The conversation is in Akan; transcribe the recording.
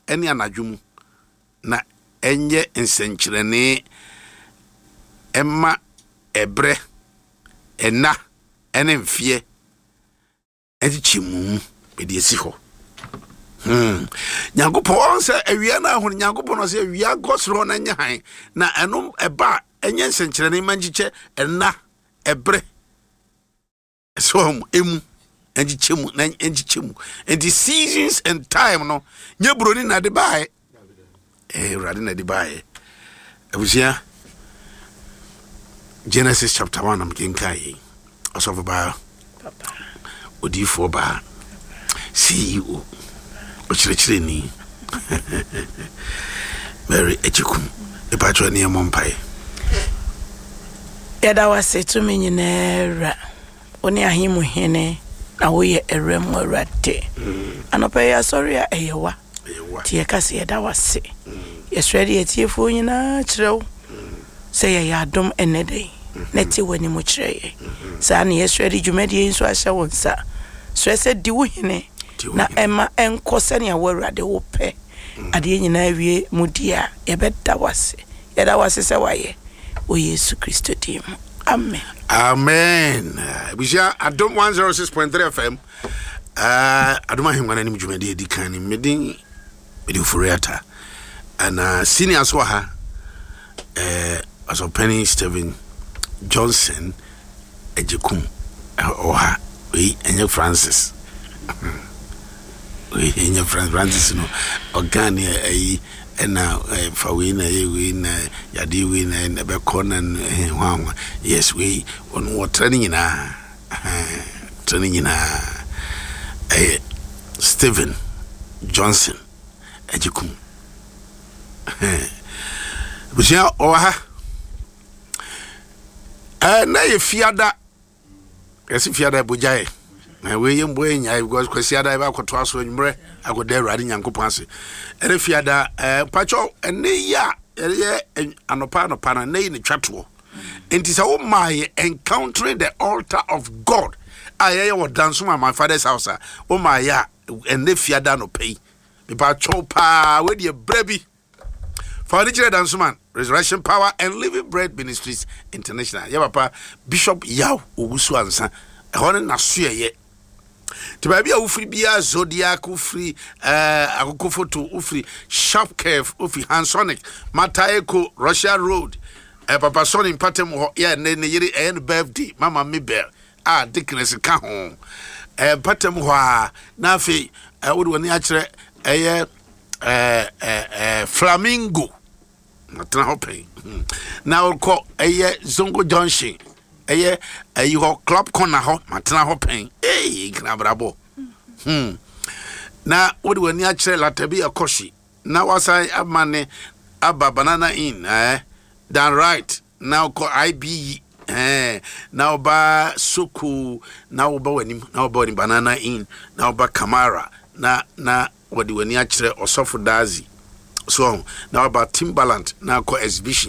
eni anadwum na enye nsenkyerene emma ebre ena ene mfie echimu bedi esi ho Nyankopon se awia na ho Nyankopon no se awia gosro na nyahan na eno eba enye nsenkyerene manjiche ena ebre so emu enjichemu na enjichemu and the seasons and time no nye broni na de bae urade na de bae abusia Genesis chapter 1 am kinkai osof ba papa odifo ba CEO ochirechire ni very echikum e patro ne mompai yada wase to me nyinara oni ahimu hene na wo ye erem awrate anopa ya sorry ya eyewa tie kase yada wase yesredi etiefo nyina kirew se ye yadom enedei neti wani mu kireye sa na yesredi dwumadi nso ahya wonsa so ese di wo hene na ema enkose ne awrade wo pe ade nyina awie mudia yebeda wase yada wase se waye o Yesu Kristo dim. Amen. Amen. Bisha Adom 106.3 FM. Adoma himwana ni mjumedi edikani medi furiata. And senior swaha as of Penny Stephen Johnson ejekum oha we enye Francis. We enye Francis no organi na fa we na yadi we na be corner hwan yes we on what training na Stephen Johnson ejikum busia oha na ye fiada esi fiada bojae na we yem boy nya because kwasiada ba kwoto aso nwumre agoda awrade Nyankopon ase ere fiada pacho ene ya ere anopa na ne ni twato enti se wo my encountering the altar of God aye wo dance my father's house wo my ya ene fiada no pay me pacho pa we de brebi for the church dance man Resurrection Power and Living Bread Ministries International ya papa Bishop Yaw Owusu ansa ehone na so ye Tibabia ufri bia Zodiac ufri akokofoto ufri Sharp Curve ufri Hansonic Mataeko Russia Road papa Sonny patem ho ya ne yiri en birthday mama Mabel dickness ka ho patem ho na afi wodi woni a kire Flamingo matna hope na ko Zongo Junction you ho club corner ho matna ho pen knabrabo na wodi wani a kire latabi akoshi na wasai amane aba banana in dan right now ko IBE now ba Soko now ba wani now ba banana in now ba Camara na wodi wani a kire Osofo Dazi so now ba Timbaland na ko exhibition